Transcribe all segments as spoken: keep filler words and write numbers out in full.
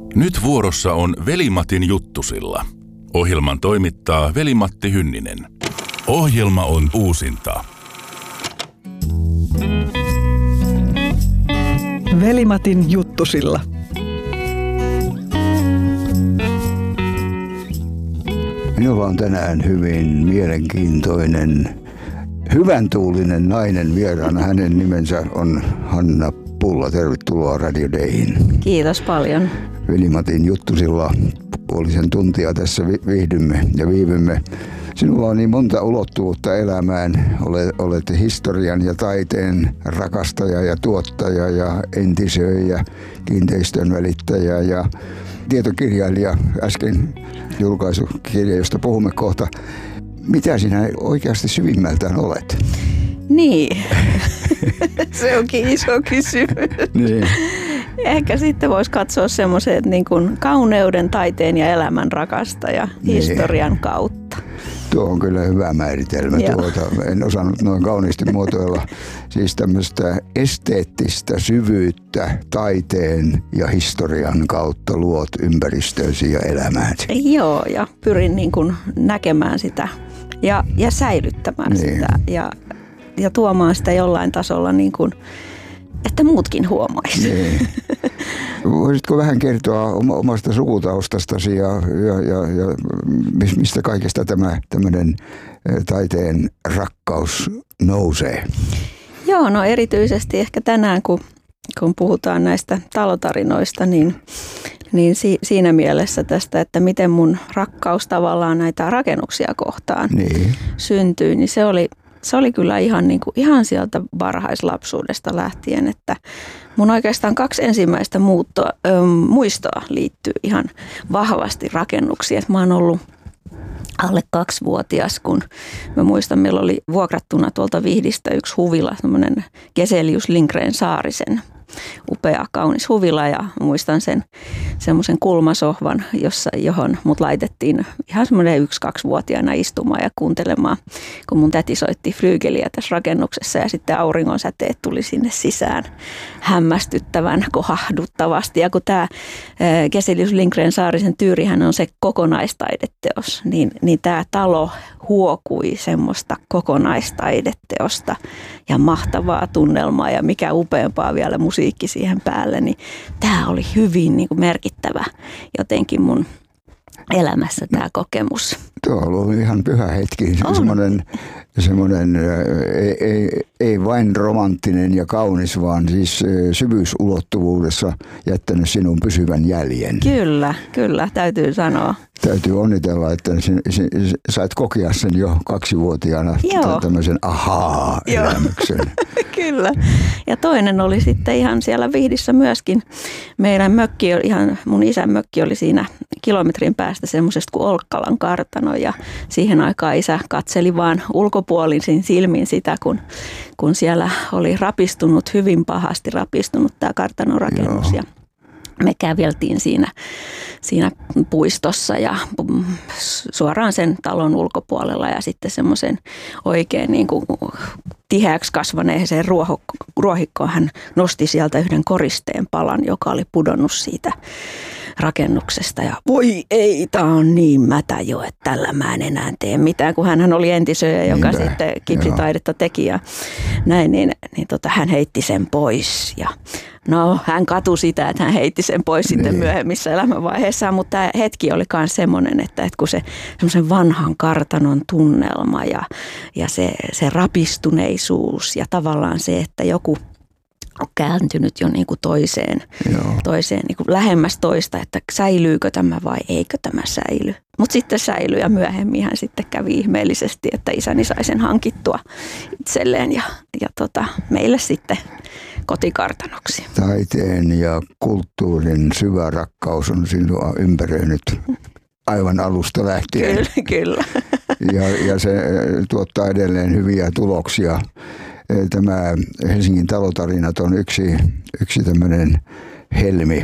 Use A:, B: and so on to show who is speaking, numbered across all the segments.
A: Nyt vuorossa on Veli-Matin juttusilla. Ohjelman toimittaa Veli-Matti Hynninen. Ohjelma on uusinta.
B: Veli-Matin juttusilla.
C: Minulla on tänään hyvin mielenkiintoinen, hyvän tuulinen nainen vieraana. Hänen nimensä on Hanna Pulla. Tervetuloa Radio Dayhin.
D: Kiitos paljon.
C: Veli-Matin juttusilla puolisen tuntia tässä viihdymme ja viivymme. Sinulla on niin monta ulottuvuutta elämään. Olet, olet historian ja taiteen rakastaja ja tuottaja ja entisöijä, kiinteistön välittäjä ja tietokirjailija. Äsken julkaisukirja, josta puhumme kohta. Mitä sinä oikeasti syvimmältään olet?
D: Niin, se onkin iso kysymys.
C: Niin.
D: Ehkä sitten voisi katsoa semmoiset niin kuin kauneuden, taiteen ja elämän rakastaja niin. Historian kautta.
C: Tuo on kyllä hyvä määritelmä. Tuota, en osannut noin kauniisti muotoilla. Siis tämmöistä esteettistä syvyyttä taiteen ja historian kautta luot ympäristöösi ja elämääsi.
D: Joo, ja pyrin niin kuin näkemään sitä ja, ja säilyttämään niin. sitä ja, ja tuomaan sitä jollain tasolla niin kuin, että muutkin huomaisi. Niin.
C: Voisitko vähän kertoa omasta sukutaustastasi ja, ja, ja, ja mistä kaikesta tämä tämmöinen taiteen rakkaus nousee?
D: Joo, no erityisesti ehkä tänään, kun, kun puhutaan näistä talotarinoista, niin, niin si, siinä mielessä tästä, että miten mun rakkaus tavallaan näitä rakennuksia kohtaan niin. syntyy, niin se oli... Se oli kyllä ihan, niin kuin, ihan sieltä varhaislapsuudesta lähtien, että mun oikeastaan kaksi ensimmäistä muuttoa, ö, muistoa liittyy ihan vahvasti rakennuksiin. Että mä oon ollut alle kaksivuotias, kun mä muistan, meillä oli vuokrattuna tuolta Vihdistä yksi huvila, semmoinen Geselius Lindgren Saarisen upea, kaunis huvila ja muistan sen semmoisen kulmasohvan, jossa, johon mut laitettiin ihan semmoinen yksi-kaksivuotiaana istumaan ja kuuntelemaan, kun mun täti soitti flyygeliä tässä rakennuksessa ja sitten auringonsäteet tuli sinne sisään hämmästyttävän kohahduttavasti. Ja kun tämä Geselius Lindgren Saarisen Tyyrihän on se kokonaistaideteos, niin, niin tämä talo huokui semmoista kokonaistaideteosta ja mahtavaa tunnelmaa ja mikä upeampaa vielä musiikki siihen päälle, niin tämä oli hyvin niin kuin merkittävä jotenkin mun elämässä tämä kokemus.
C: Tuo on ollut ihan pyhä hetki, semmoinen, semmoinen ei, ei, ei vain romanttinen ja kaunis, vaan siis syvyysulottuvuudessa jättänyt sinun pysyvän jäljen.
D: Kyllä, kyllä, täytyy sanoa.
C: Täytyy onnitella, että sait kokea sen jo kaksivuotiaana tämmöisen ahaa-elämyksen.
D: Kyllä. Ja toinen oli sitten ihan siellä Vihdissä myöskin. Meidän mökki, ihan mun isän mökki oli siinä kilometrin päästä semmoisesta kuin Olkkalan kartano. Ja siihen aikaan isä katseli vaan ulkopuolisin silmin sitä, kun, kun siellä oli rapistunut, hyvin pahasti rapistunut tämä kartanon rakennus. Ja me käveltiin siinä, siinä puistossa ja suoraan sen talon ulkopuolella ja sitten semmoisen oikein niin kuin tiheäksi kasvaneeseen ruohikkoon hän nosti sieltä yhden koristeen palan, joka oli pudonnut siitä rakennuksesta ja voi ei, tää on niin mätä jo, että tällä mä en enää tee mitään, kun hän oli entisöjä, joka Niinpä. sitten kipsitaidetta teki ja näin, niin, niin tota, hän heitti sen pois ja no hän katui sitä, että hän heitti sen pois niin. sitten myöhemmissä elämänvaiheessa, mutta tämä hetki oli myös semmoinen, että, että kun se semmoisen vanhan kartanon tunnelma ja, ja se, se rapistuneisuus ja tavallaan se, että joku on kääntynyt jo niin kuin toiseen, toiseen niin kuin lähemmäs toista, että säilyykö tämä vai eikö tämä säily. Mutta sitten säilyi ja myöhemmin hän sitten kävi ihmeellisesti, että isäni sai sen hankittua itselleen ja, ja tota, meille sitten kotikartanoksi.
C: Taiteen ja kulttuurin syvä rakkaus on sinua ympäröinyt aivan alusta lähtien.
D: Kyllä, kyllä.
C: Ja, ja se tuottaa edelleen hyviä tuloksia. Tämä Helsingin talotarinat on yksi, yksi tämmöinen helmi.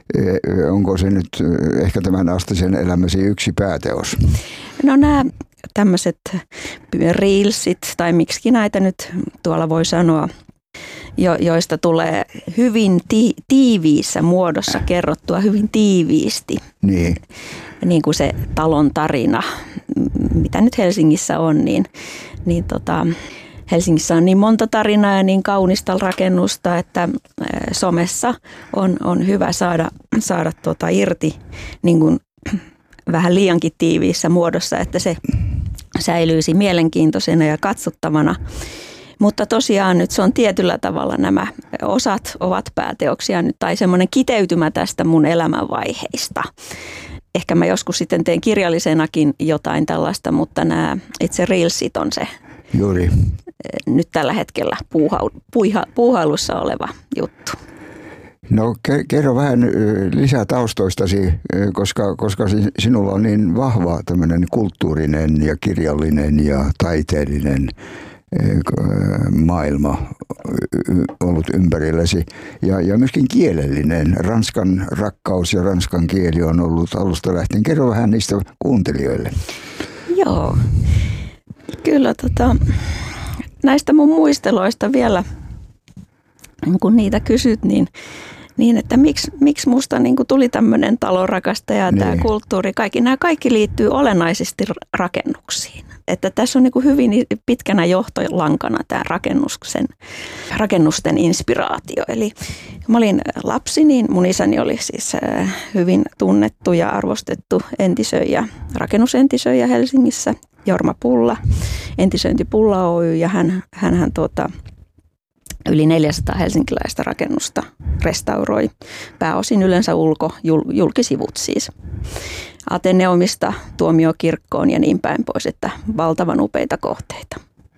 C: Onko se nyt ehkä tämän astisen elämäsi yksi pääteos?
D: No nämä tämmöiset reelsit, tai miksi näitä nyt tuolla voi sanoa, jo, joista tulee hyvin ti, tiiviissä muodossa kerrottua hyvin tiiviisti.
C: Niin.
D: Niin kuin se talon tarina, mitä nyt Helsingissä on, niin, niin tota, Helsingissä on niin monta tarinaa ja niin kaunista rakennusta, että somessa on, on hyvä saada, saada tota irti niin kuin vähän liiankin tiiviissä muodossa, että se säilyisi mielenkiintoisena ja katsottavana. Mutta tosiaan nyt se on tietyllä tavalla, nämä osat ovat pääteoksia nyt tai semmoinen kiteytymä tästä mun elämänvaiheista. Ehkä mä joskus sitten teen kirjallisenakin jotain tällaista, mutta nämä itse reelsit on se
C: Juuri.
D: nyt tällä hetkellä puuha, puiha, puuhailussa oleva juttu.
C: No kerro vähän lisää taustoistasi, koska, koska sinulla on niin vahva tämmöinen kulttuurinen ja kirjallinen ja taiteellinen maailma ollut ympärilläsi ja, ja myöskin kielellinen. Ranskan rakkaus ja ranskan kieli on ollut alusta lähtien. Kerro vähän niistä kuuntelijoille.
D: Joo, kyllä tota, näistä mun muisteloista vielä, kun niitä kysyt, niin, niin että miksi, miksi musta niin kuin tuli tämmöinen talonrakastaja ja niin. Tämä kulttuuri, kaikki, nämä kaikki liittyy olennaisesti rakennuksiin. Että tässä on niin kuin hyvin pitkänä johtolankana tämä rakennuksen, rakennusten inspiraatio. Eli kun mä olin lapsi, niin mun isäni oli siis hyvin tunnettu ja arvostettu entisöijä, rakennusentisöijä Helsingissä, Jorma Pulla, Entisöinti Pulla Oy, ja hän, hänhän tuota, yli neljäsataa helsinkiläistä rakennusta restauroi, pääosin yleensä ulko, jul, julkisivut siis. Ateneumista Tuomiokirkkoon ja niin päin pois, että valtavan upeita kohteita.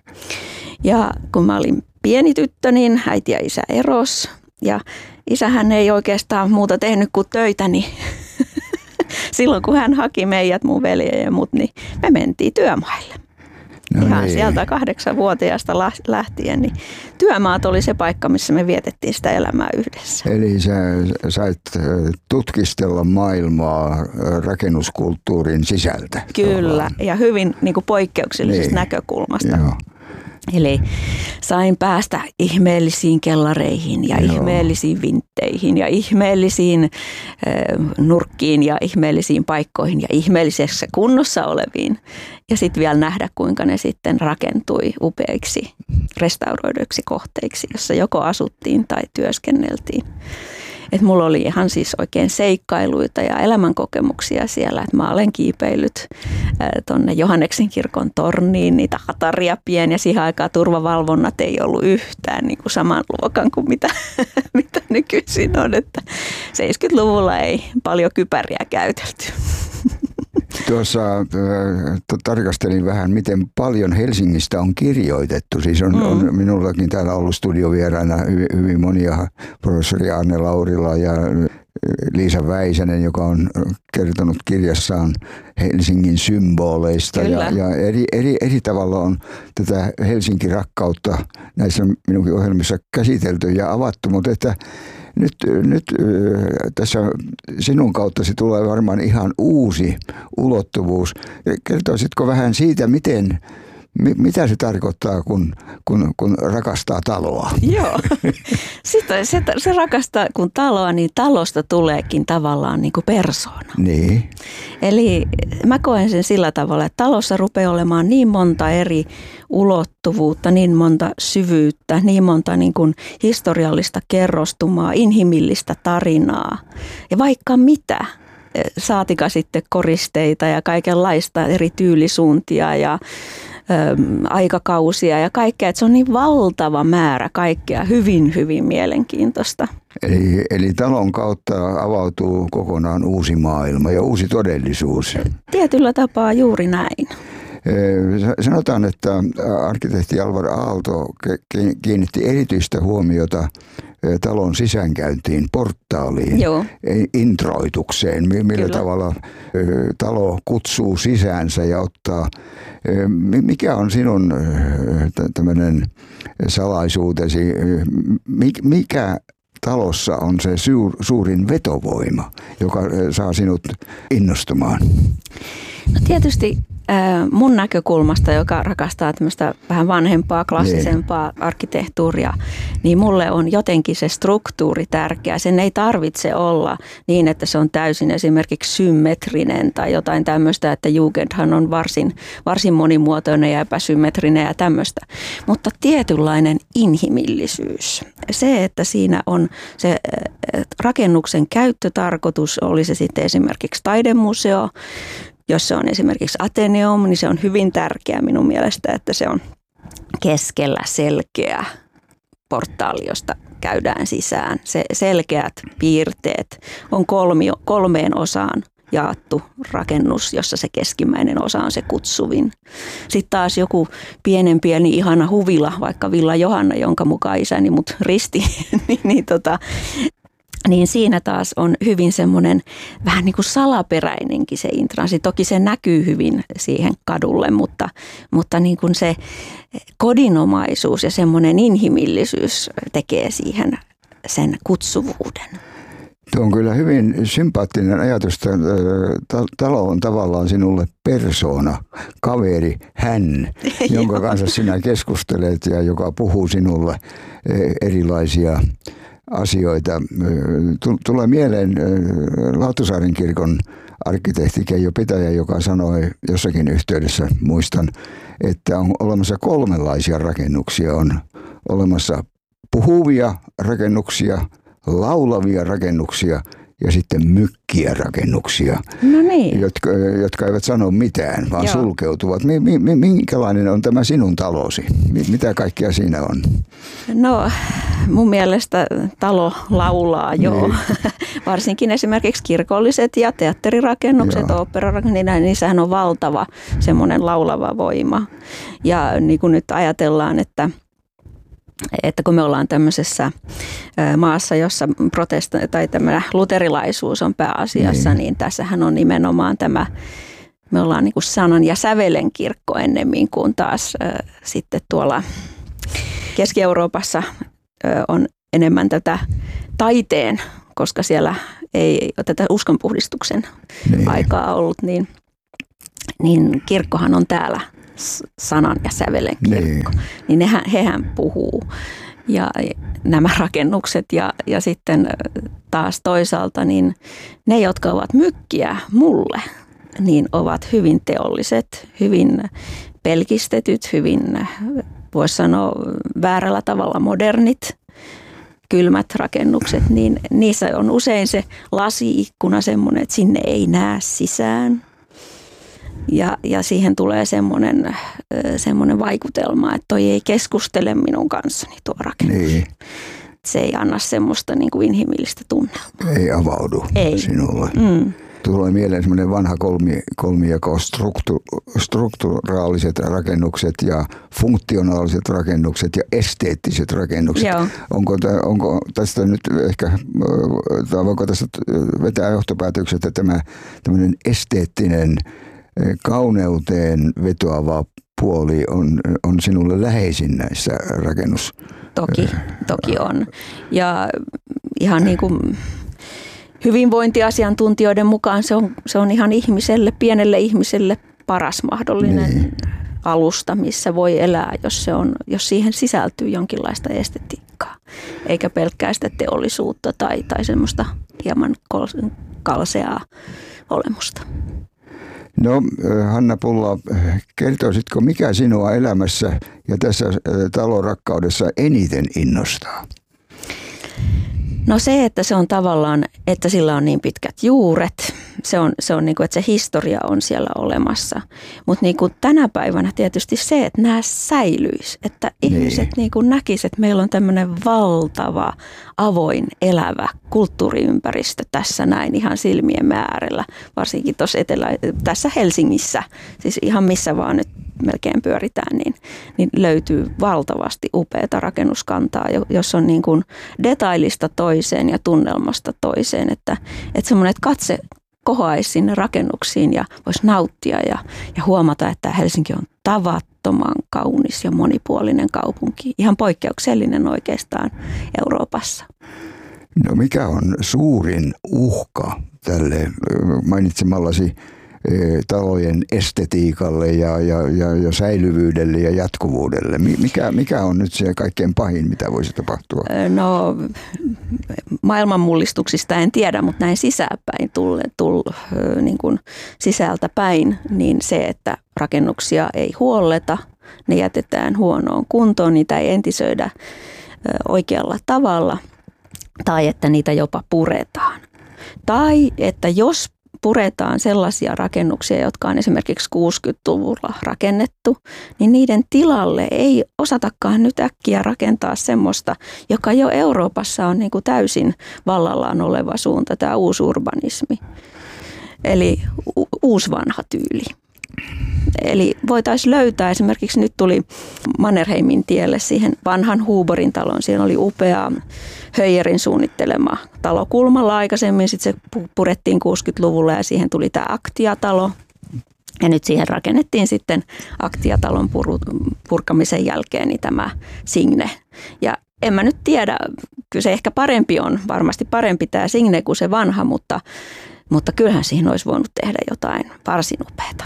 D: Ja kun mä olin pieni tyttö, niin äiti ja isä eros. Ja isähän ei oikeastaan muuta tehnyt kuin töitä, niin silloin kun hän haki meidät, mun veljen ja mut, niin me mentiin työmaille. No ihan niin. Sieltä kahdeksanvuotiaasta lähtien, niin työmaat oli se paikka, missä me vietettiin sitä elämää yhdessä.
C: Eli sä sait tutkistella maailmaa rakennuskulttuurin sisältä.
D: Kyllä,
C: tavallaan.
D: Ja hyvin niin kuin poikkeuksellisesta niin. näkökulmasta. Joo. Eli sain päästä ihmeellisiin kellareihin ja Joo. ihmeellisiin vintteihin ja ihmeellisiin äh, nurkkiin ja ihmeellisiin paikkoihin ja ihmeellisessä kunnossa oleviin. Ja sitten vielä nähdä, kuinka ne sitten rakentui upeiksi restauroiduiksi kohteiksi, jossa joko asuttiin tai työskenneltiin. Että mulla oli ihan siis oikein seikkailuita ja elämänkokemuksia siellä, että mä olen kiipeillyt tuonne Johanneksen kirkon torniin, niitä hataria pieniä. Siihen aikaan turvavalvonnat ei ollut yhtään niin kuin saman luokan kuin mitä, mitä nykyisin on, että seitsemänkymmentäluvulla ei paljon kypäriä käytelty.
C: Tuossa äh, tarkastelin vähän, miten paljon Helsingistä on kirjoitettu. Siis on, mm. on minullakin täällä ollut studiovieraana hyvin, hyvin monia, professori Arne Laurila ja Liisa Väisänen, joka on kertonut kirjassaan Helsingin symboleista. Ja, ja eri, eri, eri tavalla on tätä Helsinki-rakkautta näissä minunkin ohjelmissa käsitelty ja avattu, mutta että Nyt, nyt tässä sinun kauttasi tulee varmaan ihan uusi ulottuvuus. Kertoisitko vähän siitä, miten, mitä se tarkoittaa, kun, kun, kun rakastaa taloa?
D: Joo, Sitten se, se rakastaa kun taloa, niin talosta tuleekin tavallaan niin kuin persoona.
C: Niin.
D: Eli mä koen sen sillä tavalla, että talossa rupeaa olemaan niin monta eri ulottuvuutta, niin monta syvyyttä, niin monta niin kuin historiallista kerrostumaa, inhimillistä tarinaa ja vaikka mitä. Saatika sitten koristeita ja kaikenlaista eri tyylisuuntia ja ö, aikakausia ja kaikkea. Että se on niin valtava määrä kaikkea hyvin, hyvin mielenkiintoista.
C: Eli, eli talon kautta avautuu kokonaan uusi maailma ja uusi todellisuus.
D: Tietyllä tapaa juuri näin.
C: Sanotaan, että arkkitehti Alvar Aalto kiinnitti erityistä huomiota talon sisäänkäyntiin, portaaliin, Joo. introitukseen, millä Kyllä. tavalla talo kutsuu sisäänsä ja ottaa. Mikä on sinun tämmöinen salaisuutesi? Mikä talossa on se suurin vetovoima, joka saa sinut innostumaan?
D: No tietysti mun näkökulmasta, joka rakastaa tämmöistä vähän vanhempaa, klassisempaa arkkitehtuuria, niin mulle on jotenkin se struktuuri tärkeä. Sen ei tarvitse olla niin, että se on täysin esimerkiksi symmetrinen tai jotain tämmöistä, että Jugendhan on varsin, varsin monimuotoinen ja epäsymmetrinen ja tämmöistä. Mutta tietynlainen inhimillisyys. Se, että siinä on se rakennuksen käyttötarkoitus, oli se sitten esimerkiksi taidemuseo, jos se on esimerkiksi Ateneum, niin se on hyvin tärkeää minun mielestä, että se on keskellä selkeä portaali, josta käydään sisään. Se selkeät piirteet on kolmio, kolmeen osaan jaettu rakennus, jossa se keskimmäinen osa on se kutsuvin. Sitten taas joku pienen pieni ihana huvila, vaikka Villa Johanna, jonka mukaan isäni mut risti, niin, niin tota... niin siinä taas on hyvin semmoinen vähän niin kuin salaperäinenkin se intranssi. Toki se näkyy hyvin siihen kadulle, mutta, mutta niin kuin se kodinomaisuus ja semmoinen inhimillisyys tekee siihen sen kutsuvuuden.
C: Tuo on kyllä hyvin sympaattinen ajatus. Talo on tavallaan sinulle persoona, kaveri, hän, jonka kanssa sinä keskustelet ja joka puhuu sinulle erilaisia asioita. Tulee mieleen Lauttasaaren kirkon arkkitehti Keijo Pitäjä, joka sanoi jossakin yhteydessä, muistan, että on olemassa kolmenlaisia rakennuksia. On olemassa puhuvia rakennuksia, laulavia rakennuksia ja sitten mykkiä rakennuksia,
D: no niin.
C: jotka, jotka eivät sano mitään, vaan
D: Joo.
C: sulkeutuvat. Minkälainen on tämä sinun talosi? Mitä kaikkea siinä on?
D: No mun mielestä talo laulaa jo. Niin. Varsinkin esimerkiksi kirkolliset ja teatterirakennukset, oopperarakennukset, niin niissähän on valtava semmoinen laulava voima. Ja niin kuin nyt ajatellaan, että että kun me ollaan tämmöisessä maassa, jossa protesta- tai tämä luterilaisuus on pääasiassa, niin. niin tässähän on nimenomaan tämä, me ollaan niin kuin sanan ja sävelen kirkko ennemmin kuin taas äh, sitten tuolla Keski-Euroopassa äh, on enemmän tätä taiteen, koska siellä ei ole tätä uskonpuhdistuksen niin. aikaa ollut, niin, niin kirkkohan on täällä sanan ja sävelen kirkko, niin, niin nehän, hehän puhuu. Ja nämä rakennukset ja, ja sitten taas toisaalta niin ne, jotka ovat mykkiä mulle, niin ovat hyvin teolliset, hyvin pelkistetyt, hyvin voisi sanoa väärällä tavalla modernit, kylmät rakennukset, niin niissä on usein se lasi-ikkuna semmoinen, että sinne ei näe sisään. Ja, ja siihen tulee semmoinen, semmoinen vaikutelma, että toi ei keskustele minun kanssani tuo rakennus. Niin. Se ei anna semmoista niin kuin inhimillistä tunnelmaa.
C: Ei avaudu ei. sinulle.
D: Mm.
C: Tulee mieleen semmoinen vanha kolmi, kolmijako, struktu, strukturaaliset rakennukset ja funktionaaliset rakennukset ja esteettiset rakennukset. Onko, onko tästä nyt ehkä, tai voiko tästä vetää johtopäätökset, että tämä tämmöinen esteettinen kauneuteen vetoava puoli on, on sinulle läheisin näissä rakennus?
D: Toki, toki on. Ja ihan niin kuin hyvinvointiasiantuntijoiden mukaan se on, se on ihan ihmiselle, pienelle ihmiselle paras mahdollinen niin. alusta, missä voi elää, jos, se on, jos siihen sisältyy jonkinlaista estetiikkaa. Eikä pelkkää sitä teollisuutta tai, tai semmoista hieman kalseaa olemusta.
C: No Hanna Pulla, kertoisitko mikä sinua elämässä ja tässä talon rakkaudessa eniten innostaa?
D: No se, että se on tavallaan, että sillä on niin pitkät juuret. Se on, se on niin kuin, että se historia on siellä olemassa. Mutta niin kuin tänä päivänä tietysti se, että nämä säilyisi. Että niin. ihmiset niin kuin näkisivät, että meillä on tämmöinen valtava, avoin, elävä kulttuuriympäristö tässä näin ihan silmien äärellä. Varsinkin tuossa etelä, tässä Helsingissä, siis ihan missä vaan nyt melkein pyöritään, niin, niin löytyy valtavasti upeata rakennuskantaa, jos on niin kuin detailista toiseen ja tunnelmasta toiseen, että, että semmoinen, että katse kohoaisi sinne rakennuksiin ja voisi nauttia ja, ja huomata, että Helsinki on tavattoman kaunis ja monipuolinen kaupunki, ihan poikkeuksellinen oikeastaan Euroopassa.
C: No mikä on suurin uhka tälle mainitsemallasi talojen estetiikalle ja, ja, ja, ja säilyvyydelle ja jatkuvuudelle? Mikä, mikä on nyt se kaikkein pahin, mitä voisi tapahtua?
D: No maailmanmullistuksista en tiedä, mutta näin sisäpäin, tulle, tull, niin kuin sisältä päin, niin se, että rakennuksia ei huolleta, ne jätetään huonoon kuntoon, niitä ei entisöidä oikealla tavalla tai että niitä jopa puretaan. Tai että jos puretaan sellaisia rakennuksia, jotka on esimerkiksi kuusikymmentäluvulla rakennettu, niin niiden tilalle ei osatakaan nyt äkkiä rakentaa semmoista, joka jo Euroopassa on niin kuin täysin vallallaan oleva suunta, tämä uusurbanismi. Eli u- uusvanha tyyli. Eli voitaisiin löytää, esimerkiksi nyt tuli Mannerheimin tielle siihen vanhan Huuborin talon. Siinä oli upea Höijerin suunnittelema talo kulmalla aikaisemmin. Sitten se purettiin kuusikymmentäluvulla ja siihen tuli tämä Aktia-talo. Ja nyt siihen rakennettiin sitten Aktia-talon pur- purkamisen jälkeen niin tämä Signe. Ja en mä nyt tiedä, kyllä se ehkä parempi on, varmasti parempi tämä Signe kuin se vanha, mutta, mutta kyllähän siihen olisi voinut tehdä jotain varsin upeata.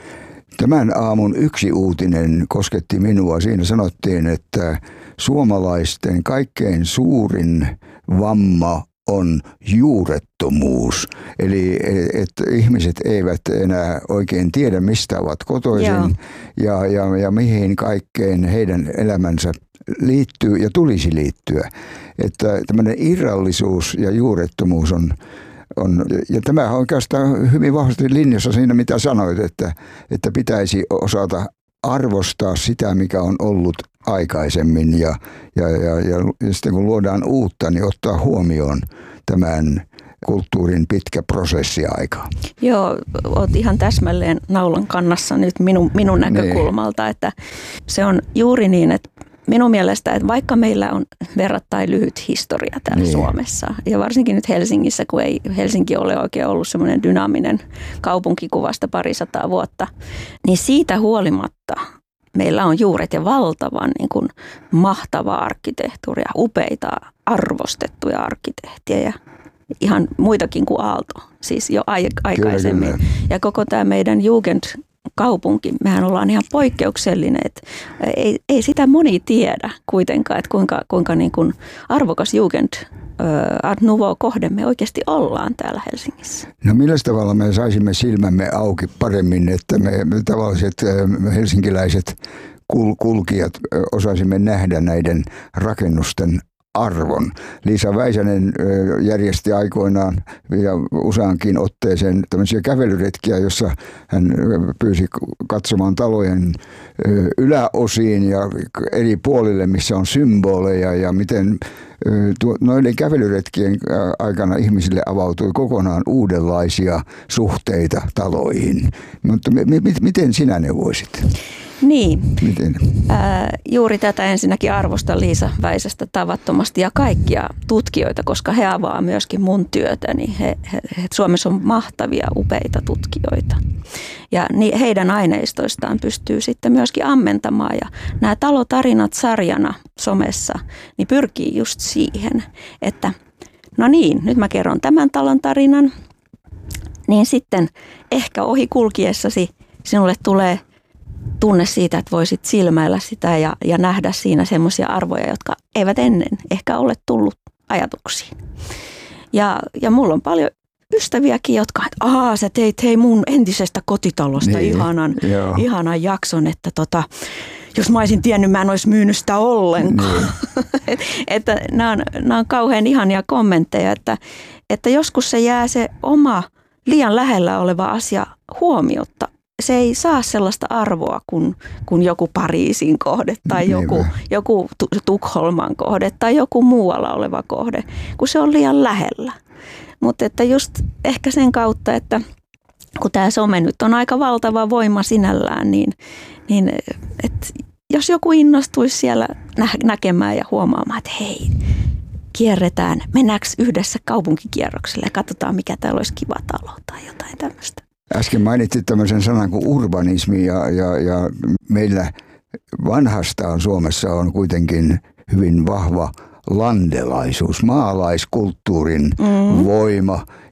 C: Tämän aamun yksi uutinen kosketti minua. Siinä sanottiin, että suomalaisten kaikkein suurin vamma on juurettomuus. Eli että ihmiset eivät enää oikein tiedä, mistä ovat kotoisin ja, ja, ja mihin kaikkeen heidän elämänsä liittyy ja tulisi liittyä. Että tämmöinen irrallisuus ja juurettomuus on On, ja tämä on oikeastaan hyvin vahvasti linjassa siinä, mitä sanoit, että, että pitäisi osata arvostaa sitä, mikä on ollut aikaisemmin ja, ja, ja, ja, ja sitten kun luodaan uutta, niin ottaa huomioon tämän kulttuurin pitkä prosessiaika.
D: Joo, olet ihan täsmälleen naulan kannassa nyt minun, minun näkökulmalta, niin. Että se on juuri niin, että minun mielestä, että vaikka meillä on verrattain lyhyt historia täällä niin. Suomessa ja varsinkin nyt Helsingissä, kun ei Helsinki ole oikein ollut semmoinen dynaaminen kaupunkikuvasta parisataa vuotta, niin siitä huolimatta meillä on juuret ja valtavan niin kuin mahtavaa arkkitehtuuria, upeita arvostettuja arkkitehtiä ja ihan muitakin kuin Aalto, siis jo aikaisemmin. Kyllä, kyllä. Ja koko tämä meidän Jugend kaupunki, mehän ollaan ihan poikkeuksellinen, että ei, ei sitä moni tiedä kuitenkaan, että kuinka, kuinka niin kuin arvokas Jugend Art Nouveau-kohde me oikeasti ollaan täällä Helsingissä.
C: No millä tavalla me saisimme silmämme auki paremmin, että me, me tavalliset helsinkiläiset kul, kulkijat osaisimme nähdä näiden rakennusten arvon. Liisa Väisänen järjesti aikoinaan ja useankin otteeseen tämmöisiä kävelyretkiä, jossa hän pyysi katsomaan talojen yläosiin ja eri puolille, missä on symboleja ja miten noiden kävelyretkien aikana ihmisille avautui kokonaan uudenlaisia suhteita taloihin. Mutta miten sinä neuvoisit?
D: Niin,
C: Miten?
D: Ää, juuri tätä ensinnäkin arvostan Liisa Väisästä tavattomasti ja kaikkia tutkijoita, koska he avaa myöskin mun työtäni. He, he, he, Suomessa on mahtavia, upeita tutkijoita ja ni, heidän aineistoistaan pystyy sitten myöskin ammentamaan. Ja nämä talotarinat sarjana somessa niin pyrkii just siihen, että no niin, nyt mä kerron tämän talon tarinan, niin sitten ehkä ohi kulkiessasi sinulle tulee tunne siitä, että voisit silmäillä sitä ja, ja nähdä siinä semmoisia arvoja, jotka eivät ennen ehkä ole tullut ajatuksiin. Ja, ja mulla on paljon ystäviäkin, jotka, että aah, sä teit hei mun entisestä kotitalosta niin, ihanan, ihanan jakson, että tota, jos mä olisin tiennyt, mä en olisi myynyt sitä ollenkaan. Niin. että nämä on, nämä on kauhean ihania kommentteja, että, että joskus se jää se oma liian lähellä oleva asia huomiotta. Se ei saa sellaista arvoa kuin, kuin joku Pariisin kohde tai joku, joku Tukholman kohde tai joku muualla oleva kohde, kun se on liian lähellä. Mutta että just ehkä sen kautta, että kun tämä some nyt on aika valtava voima sinällään, niin, niin että jos joku innostuisi siellä nä- näkemään ja huomaamaan, että hei, kierretään, mennäänkö yhdessä kaupunkikierrokselle ja katsotaan, mikä täällä olisi kiva talo tai jotain tämmöistä.
C: Äsken mainitsit tämmöisen sanan kuin urbanismi ja, ja, ja meillä vanhastaan Suomessa on kuitenkin hyvin vahva landelaisuus, maalaiskulttuurin mm. voima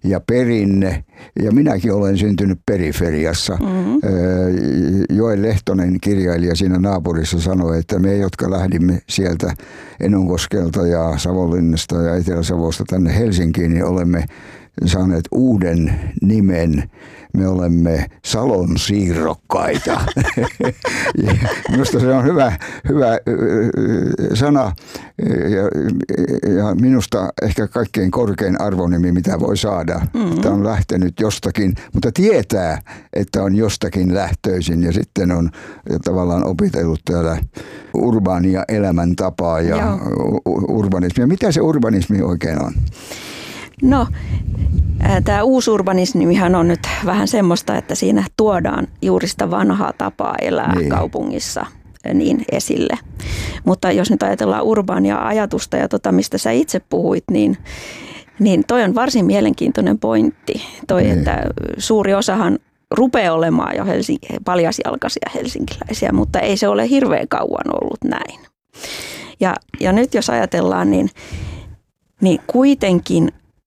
C: ja perinne. Ja minäkin olen syntynyt periferiassa. Mm-hmm. Joel Lehtonen, kirjailija siinä naapurissa, sanoi, että me, jotka lähdimme sieltä Enonkoskelta ja Savonlinnasta ja Etelä-Savosta tänne Helsinkiin, niin olemme saaneet uuden nimen. Me olemme Salon siirrokkaita. Minusta se on hyvä, hyvä sana ja, ja minusta ehkä kaikkein korkein arvonimi, mitä voi saada. Mm-hmm. Että on lähtenyt jostakin, mutta tietää, että on jostakin lähtöisin ja sitten on tavallaan opitellut täällä urbaania elämäntapaa ja Joo. urbanismia. Mitä se urbanismi oikein on?
D: No, tämä uusurbanismihan on nyt vähän semmoista, että siinä tuodaan juuri sitä vanhaa tapaa elää niin. kaupungissa niin esille. Mutta jos nyt ajatellaan urbaania ajatusta ja tota, mistä sä itse puhuit, niin, niin toi on varsin mielenkiintoinen pointti. Toi, niin. että suuri osahan rupeaa olemaan jo Helsing- paljasjalkaisia helsinkiläisiä, mutta ei se ole hirveän kauan ollut näin. Ja, ja nyt jos ajatellaan, niin, niin kuitenkin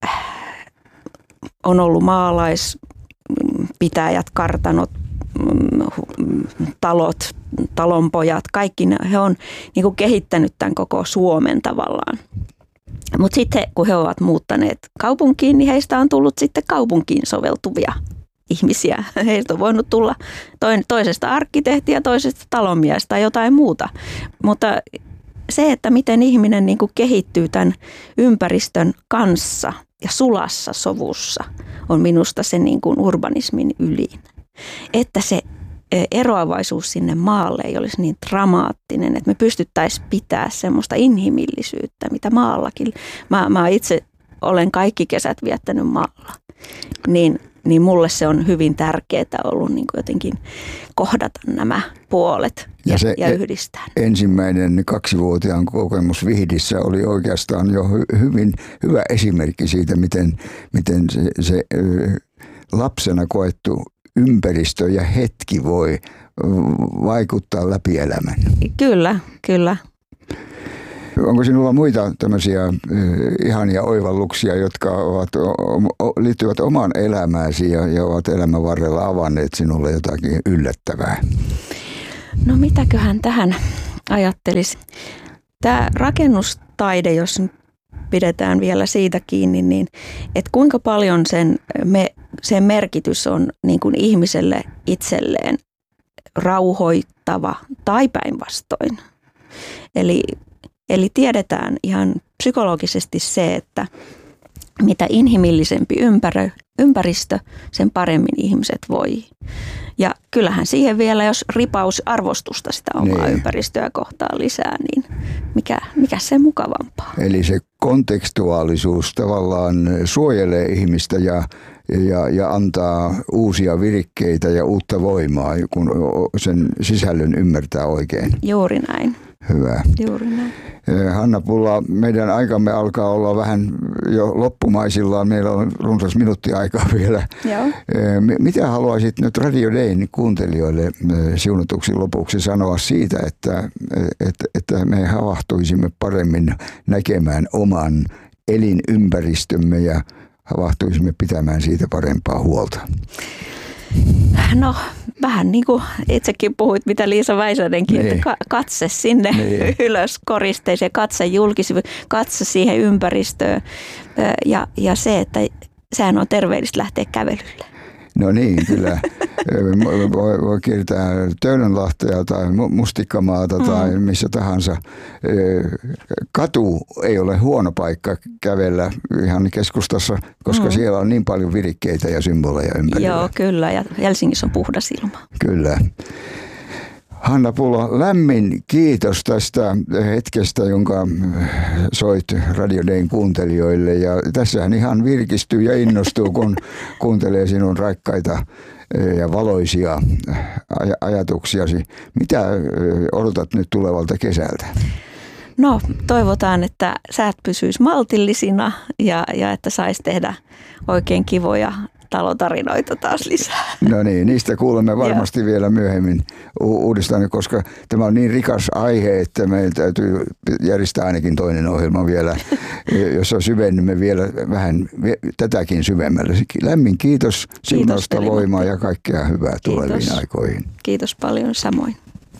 D: on ollut maalaispitäjät, kartanot, talot, talonpojat, kaikki ne, he on niin kuin kehittänyt tämän koko Suomen tavallaan. Mutta sitten kun he ovat muuttaneet kaupunkiin, niin heistä on tullut sitten kaupunkiin soveltuvia ihmisiä. Heistä on voinut tulla toisesta arkkitehtiä, toisesta talonmiestä tai jotain muuta. Mutta se, että miten ihminen niin kuin kehittyy tämän ympäristön kanssa ja sulassa sovussa, on minusta se niin kuin urbanismin ydin. Että se eroavaisuus sinne maalle ei olisi niin dramaattinen, että me pystyttäisiin pitää semmoista inhimillisyyttä, mitä maallakin. Mä, mä itse olen kaikki kesät viettänyt maalla, niin, niin mulle se on hyvin tärkeää ollut niin kuin jotenkin kohdata nämä puolet ja, ja, se ja yhdistää.
C: Ensimmäinen kaksivuotiaan kokemus Vihdissä oli oikeastaan jo hy, hyvin hyvä esimerkki siitä, miten, miten se, se lapsena koettu ympäristö ja hetki voi vaikuttaa läpi elämän.
D: Kyllä, kyllä.
C: Onko sinulla muita tämmöisiä ihania oivalluksia, jotka ovat, liittyvät omaan elämääsi ja, ja ovat elämän varrella avanneet sinulle jotakin yllättävää?
D: No mitäköhän tähän ajattelisi? Tämä rakennustaide, jos pidetään vielä siitä kiinni, niin että kuinka paljon sen, me, sen merkitys on niin kuin ihmiselle itselleen rauhoittava tai päinvastoin. Eli, eli tiedetään ihan psykologisesti se, että mitä inhimillisempi ympärö, ympäristö, sen paremmin ihmiset voi. Ja kyllähän siihen vielä, jos ripaus arvostusta sitä omaa niin. ympäristöä kohtaan lisää, niin mikä, mikä se mukavampaa.
C: Eli se kontekstuaalisuus tavallaan suojelee ihmistä ja, ja, ja antaa uusia virikkeitä ja uutta voimaa, kun sen sisällön ymmärtää oikein.
D: Juuri näin.
C: Hyvä.
D: Juuri näin.
C: Hanna Pulla, meidän aikamme alkaa olla vähän jo loppumaisillaan. Meillä on runsas minuutti aikaa vielä.
D: Joo.
C: Mitä haluaisit nyt Radio Dayn kuuntelijoille siunatuksi lopuksi sanoa siitä, että, että, että me havahtuisimme paremmin näkemään oman elinympäristömme ja havahtuisimme pitämään siitä parempaa huolta?
D: No vähän niin kuin itsekin puhuit, mitä Liisa Väisänenkin, niin. että katse sinne niin. ylös koristeeseen, katse julkisivu, katse siihen ympäristöön ja, ja se, että sehän on terveellistä lähteä kävelylle.
C: No niin, kyllä. Voi, voi kiertää Töölönlahtea tai Mustikkamaata tai mm. missä tahansa. Katu ei ole huono paikka kävellä ihan keskustassa, koska mm. siellä on niin paljon virikkeitä ja symboleja ympärillä.
D: Joo, kyllä. Ja Helsingissä on puhdas ilma.
C: Kyllä. Hanna Pulla, lämmin kiitos tästä hetkestä, jonka soit Radio Dayn kuuntelijoille. Ja tässähän ihan virkistyy ja innostuu, kun kuuntelee sinun rakkaita ja valoisia aj- ajatuksiasi. Mitä odotat nyt tulevalta kesältä?
D: No, toivotaan, että säät pysyisi maltillisina ja, ja että saisi tehdä oikein kivoja talotarinoita taas lisää.
C: No niin, niistä kuulemme varmasti vielä myöhemmin u- uudestaan, koska tämä on niin rikas aihe, että meidän täytyy järjestää ainakin toinen ohjelma vielä, jossa syvennymme vielä vähän tätäkin syvemmälle. Lämmin kiitos, siunausta, voimaa ja kaikkea hyvää tuleviin kiitos. Aikoihin.
D: Kiitos paljon, samoin.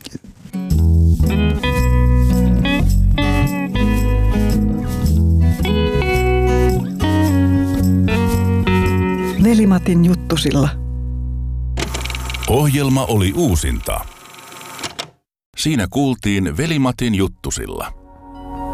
B: Veli-Matin juttusilla.
A: Ohjelma oli uusinta. Siinä kuultiin Veli-Matin juttusilla.